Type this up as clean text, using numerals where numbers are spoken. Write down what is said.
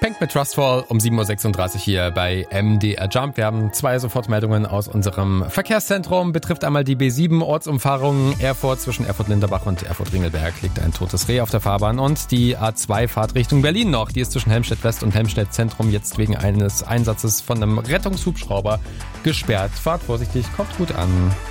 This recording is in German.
Pink mit Trustfall um 7.36 Uhr hier bei MDR Jump. Wir haben 2 Sofortmeldungen aus unserem Verkehrszentrum. Betrifft einmal die B7 Ortsumfahrung Erfurt. Zwischen Erfurt-Linderbach und Erfurt-Ringelberg liegt ein totes Reh auf der Fahrbahn. Und die A2 Fahrt Richtung Berlin noch. Die ist zwischen Helmstedt West und Helmstedt Zentrum jetzt wegen eines Einsatzes von einem Rettungshubschrauber gesperrt. Fahrt vorsichtig, kommt gut an.